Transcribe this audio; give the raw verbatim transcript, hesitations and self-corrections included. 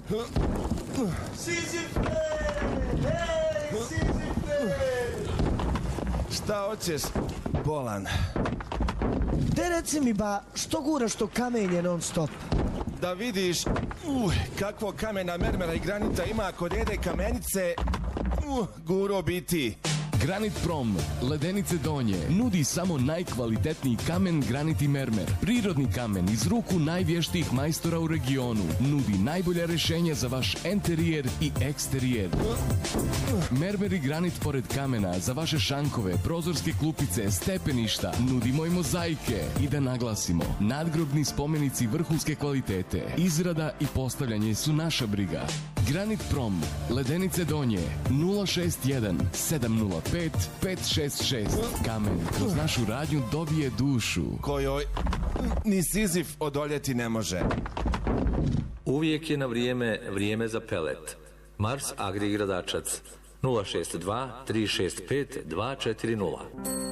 Sizife! Hej, Sizife! Šta hoćeš, bolan? Te reci mi ba, što guraš to kamenje non stop? Da vidiš, uh, kakvo kamena, mermera i granita ima kod Ede Kamenice, uh, guro biti. Granit Prom, Ledenice Donje, nudi samo najkvalitetniji kamen, granit i mermer. Prirodni kamen iz ruku najvještijih majstora u regionu. Nudi najbolja rješenja za vaš enterijer i eksterijer. Mermer i granit pored kamena za vaše šankove, prozorske klupice, stepeništa. Nudimo i mozaike. I da naglasimo, nadgrobni spomenici vrhunske kvalitete. Izrada i postavljanje su naša briga. Granit Prom, Ledenice Donje, nula šest jedan sedam nula pet pet šest šest. Kamen kroz našu radnju dobije dušu kojoj ni Sizif odoljeti ne može. Uvijek je na vrijeme vrijeme za pelet. Mars Agri Gradačac nula šest dva tri šest pet dva četiri nula.